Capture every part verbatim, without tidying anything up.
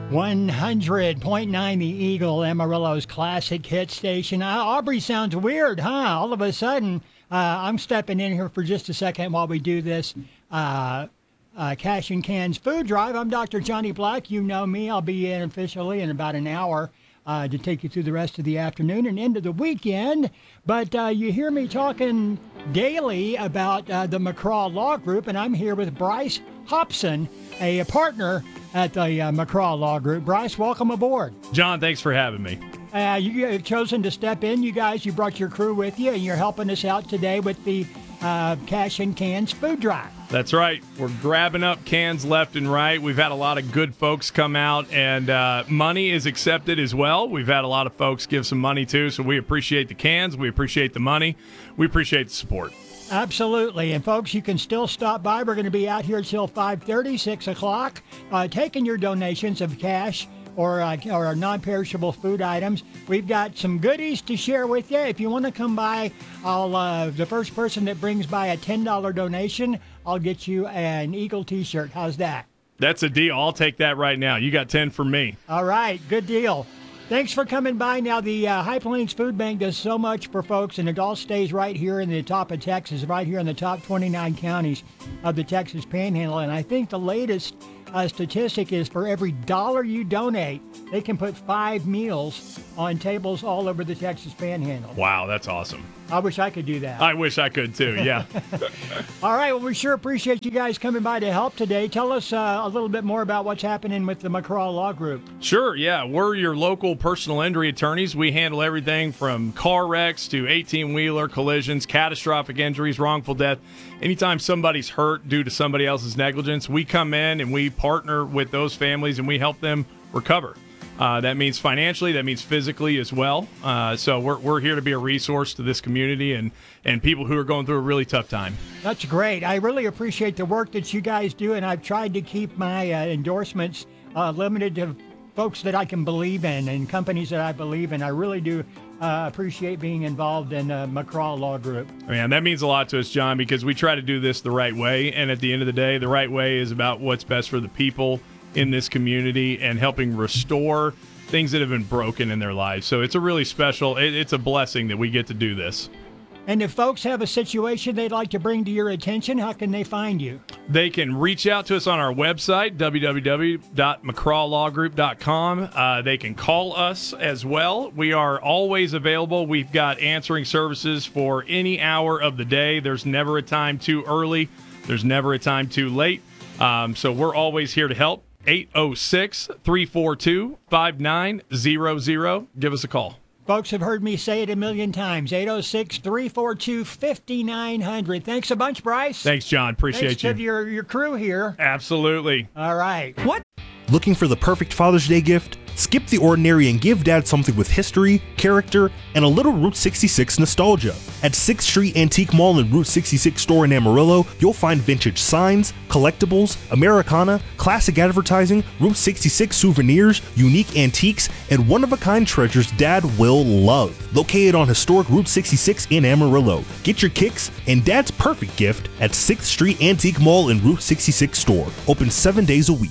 one hundred point nine The Eagle, Amarillo's classic hit station. Uh, Aubrey sounds weird, huh? All of a sudden, uh, I'm stepping in here for just a second while we do this uh, uh, Cash and Cans food drive. I'm Doctor Johnny Black. You know me. I'll be in officially in about an hour uh, to take you through the rest of the afternoon and into the weekend. But uh, you hear me talking daily about uh, the McCraw Law Group, and I'm here with Bryce Hobson, a partner at the uh, McCraw Law Group. Bryce, welcome aboard. John, thanks for having me. Uh, you have chosen to step in. You guys, you brought your crew with you, and you're helping us out today with the uh, Cash and Cans food drive. That's right. We're grabbing up cans left and right. We've had a lot of good folks come out, and uh, money is accepted as well. We've had a lot of folks give some money, too, so we appreciate the cans. We appreciate the money. We appreciate the support. Absolutely. And, folks, you can still stop by. We're going to be out here till five thirty, six o'clock, uh, taking your donations of cash or, uh, or non-perishable food items. We've got some goodies to share with you. If you want to come by, I'll uh, the first person that brings by a ten dollars donation, I'll get you an Eagle T-shirt. How's that? That's a deal. I'll take that right now. You got ten from me. All right. Good deal. Thanks for coming by. Now, the uh, High Plains Food Bank does so much for folks, and it all stays right here in the top of Texas, right here in the top twenty-nine counties of the Texas Panhandle. And I think the latest uh, statistic is for every dollar you donate, they can put five meals on tables all over the Texas Panhandle. Wow, that's awesome. I wish I could do that. I wish I could, too, yeah. All right, well, we sure appreciate you guys coming by to help today. Tell us uh, a little bit more about what's happening with the McCraw Law Group. Sure, yeah. We're your local personal injury attorneys. We handle everything from car wrecks to eighteen-wheeler collisions, catastrophic injuries, wrongful death. Anytime somebody's hurt due to somebody else's negligence, we come in and we partner with those families and we help them recover. Uh, that means financially, that means physically as well. Uh, so we're we're here to be a resource to this community and, and people who are going through a really tough time. That's great. I really appreciate the work that you guys do, and I've tried to keep my uh, endorsements uh, limited to folks that I can believe in and companies that I believe in. I really do uh, appreciate being involved in uh, McCraw Law Group. Man, that means a lot to us, John, because we try to do this the right way, and at the end of the day, the right way is about what's best for the people in this community and helping restore things that have been broken in their lives. So it's a really special, it, it's a blessing that we get to do this. And if folks have a situation they'd like to bring to your attention, how can they find you? They can reach out to us on our website, w w w dot mccraw law group dot com. Uh, they can call us as well. We are always available. We've got answering services for any hour of the day. There's never a time too early. There's never a time too late. Um, so we're always here to help. eight oh six, three four two, five nine zero zero. Give us a call. Folks have heard me say it a million times. eight oh six, three four two, five nine zero zero. Thanks a bunch, Bryce. Thanks, John. Appreciate Thanks you. to your, your crew here. Absolutely. All right. What? Looking for the perfect Father's Day gift? Skip the ordinary and give Dad something with history, character, and a little Route sixty-six nostalgia. At sixth Street Antique Mall and Route sixty-six store in Amarillo, you'll find vintage signs, collectibles, Americana, classic advertising, Route sixty-six souvenirs, unique antiques, and one-of-a-kind treasures Dad will love. Located on historic Route sixty-six in Amarillo. Get your kicks and Dad's perfect gift at sixth Street Antique Mall and Route sixty-six store. Open seven days a week.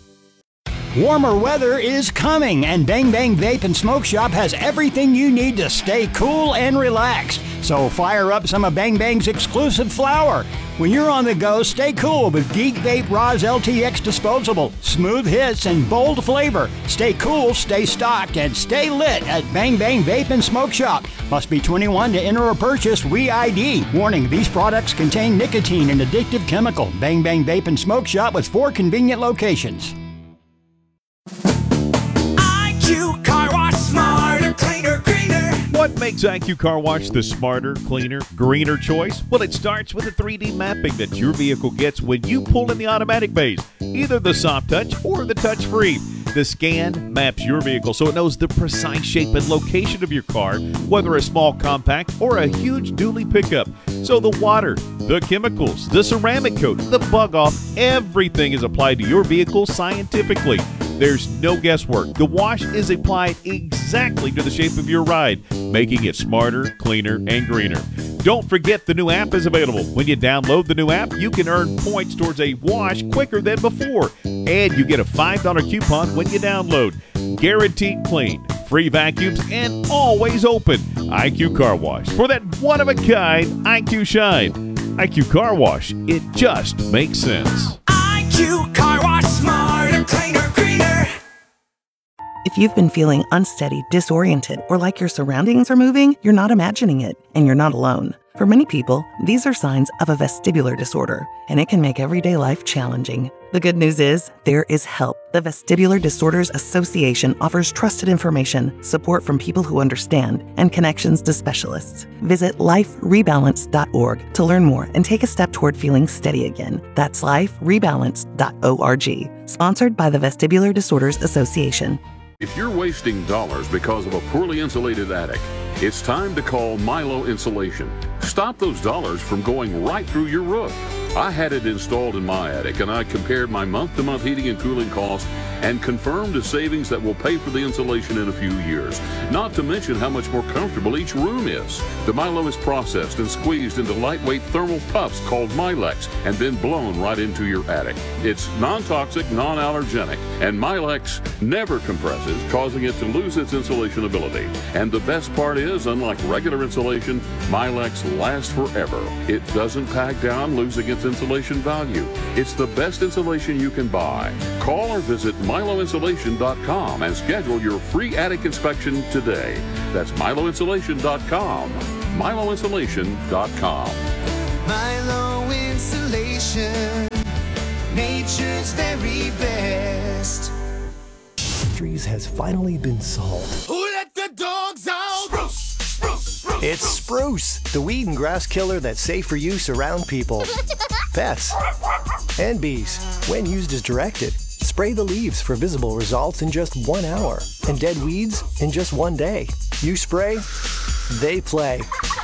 Warmer weather is coming, and Bang Bang Vape and Smoke Shop has everything you need to stay cool and relaxed. So fire up some of Bang Bang's exclusive flower. When you're on the go, stay cool with Geek Vape Roz L T X Disposable. Smooth hits and bold flavor. Stay cool, stay stocked, and stay lit at Bang Bang Vape and Smoke Shop. Must be twenty-one to enter or purchase. We I D. Warning, these products contain nicotine and addictive chemical. Bang Bang Vape and Smoke Shop with four convenient locations. I Q Car Wash, smarter, cleaner, greener. What makes I Q Car Wash the smarter, cleaner, greener choice? Well, it starts with the three D mapping that your vehicle gets when you pull in the automatic bays, either the soft touch or the touch free. The scan maps your vehicle so it knows the precise shape and location of your car, whether a small compact or a huge dually pickup. So the water, the chemicals, the ceramic coat, the bug off, everything is applied to your vehicle scientifically. There's no guesswork. The wash is applied exactly to the shape of your ride, making it smarter, cleaner, and greener. Don't forget the new app is available. When you download the new app, you can earn points towards a wash quicker than before. And you get a five dollar coupon when you download. Guaranteed clean, free vacuums, and always open. I Q Car Wash. For that one-of-a-kind I Q shine. I Q Car Wash. It just makes sense. I Q Car Wash, smarter, cleaner, greener. If you've been feeling unsteady, disoriented, or like your surroundings are moving, you're not imagining it, and you're not alone. For many people, these are signs of a vestibular disorder, and it can make everyday life challenging. The good news is, there is help. The Vestibular Disorders Association offers trusted information, support from people who understand, and connections to specialists. Visit life rebalance dot org to learn more and take a step toward feeling steady again. That's life rebalance dot org. Sponsored by the Vestibular Disorders Association. If you're wasting dollars because of a poorly insulated attic, it's time to call Milo Insulation. Stop those dollars from going right through your roof. I had it installed in my attic, and I compared my month-to-month heating and cooling costs and confirmed a savings that will pay for the insulation in a few years. Not to mention how much more comfortable each room is. The Milo is processed and squeezed into lightweight thermal puffs called Milex and then blown right into your attic. It's non-toxic, non-allergenic, and Milex never compresses, causing it to lose its insulation ability. And the best part is, unlike regular insulation, Milex lasts forever. It doesn't pack down, losing its insulation value. It's the best insulation you can buy. Call or visit Milo Insulation dot com and schedule your free attic inspection today. That's Milo Insulation dot com. Milo Insulation dot com. Milo Insulation, nature's very best. Mysteries has finally been solved. Who let the dogs out? Spruce, spruce, spruce. It's Spruce, the weed and grass killer that's safe for use around people, pets, and bees. When used as directed, spray the leaves for visible results in just one hour, and dead weeds in just one day. You spray, they play.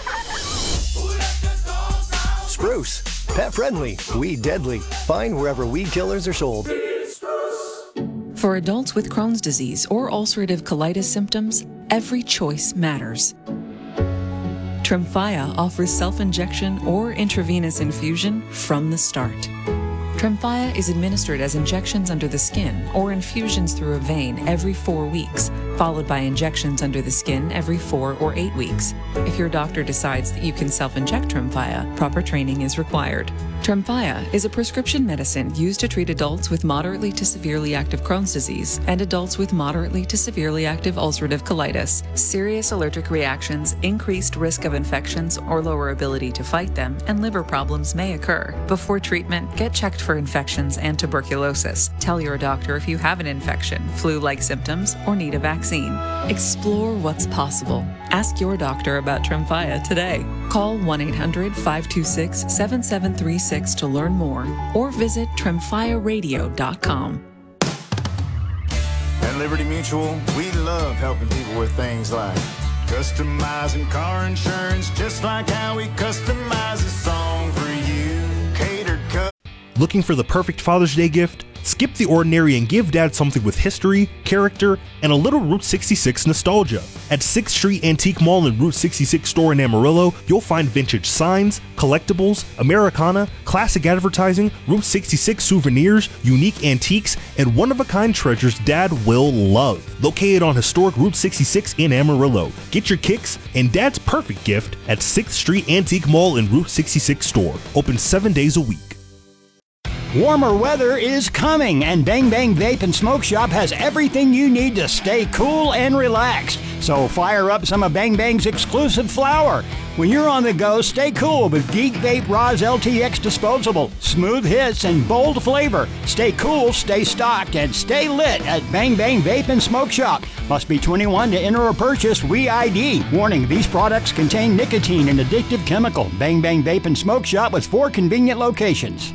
Spruce, pet friendly, weed deadly. Find wherever weed killers are sold. For adults with Crohn's disease or ulcerative colitis symptoms, every choice matters. Tremfya offers self-injection or intravenous infusion from the start. Tremfya is administered as injections under the skin or infusions through a vein every four weeks, followed by injections under the skin every four or eight weeks. If your doctor decides that you can self-inject Tremfya, proper training is required. Tremfya is a prescription medicine used to treat adults with moderately to severely active Crohn's disease and adults with moderately to severely active ulcerative colitis. Serious allergic reactions, increased risk of infections or lower ability to fight them, and liver problems may occur. Before treatment, get checked for infections and tuberculosis. Tell your doctor if you have an infection, flu-like symptoms, or need a vaccine. Explore what's possible. Ask your doctor about Tremfya today. Call one eight hundred, five two six, seven seven three six to learn more or visit tremfya radio dot com. At Liberty Mutual, we love helping people with things like customizing car insurance, just like how we customize a song for you. Catered cut. Looking for the perfect Father's Day gift? Skip the ordinary and give Dad something with history, character, and a little Route sixty-six nostalgia. At sixth Street Antique Mall and Route sixty-six store in Amarillo, you'll find vintage signs, collectibles, Americana, classic advertising, Route sixty-six souvenirs, unique antiques, and one-of-a-kind treasures Dad will love. Located on historic Route sixty-six in Amarillo. Get your kicks and Dad's perfect gift at sixth Street Antique Mall and Route sixty-six store. Open seven days a week. Warmer weather is coming, and Bang Bang Vape and Smoke Shop has everything you need to stay cool and relaxed. So fire up some of Bang Bang's exclusive flower. When you're on the go, stay cool with Geek Vape Roz L T X Disposable. Smooth hits and bold flavor. Stay cool, stay stocked, and stay lit at Bang Bang Vape and Smoke Shop. Must be twenty-one to enter or purchase. We I D. Warning, these products contain nicotine and addictive chemical. Bang Bang Vape and Smoke Shop with four convenient locations.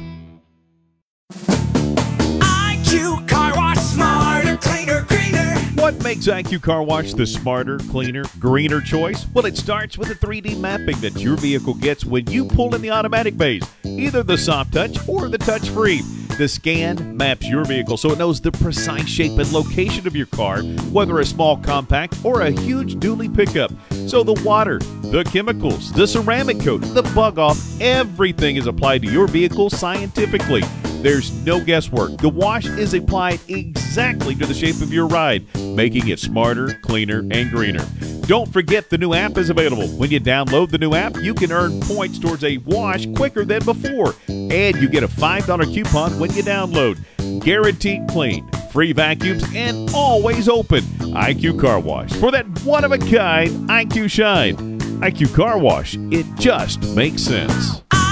I Q Car Wash, smarter, cleaner, greener. What makes I Q Car Wash the smarter, cleaner, greener choice? Well, it starts with the three D mapping that your vehicle gets when you pull in the automatic bays, either the soft touch or the touch free. The scan maps your vehicle so it knows the precise shape and location of your car, whether a small compact or a huge dually pickup. So the water, the chemicals, the ceramic coat, the bug off, everything is applied to your vehicle scientifically. There's no guesswork. The wash is applied exactly to the shape of your ride, making it smarter, cleaner, and greener. Don't forget the new app is available. When you download the new app, you can earn points towards a wash quicker than before. And you get a five dollar coupon when you download. Guaranteed clean, free vacuums, and always open. I Q Car Wash. For that one-of-a-kind I Q shine. I Q Car Wash. It just makes sense.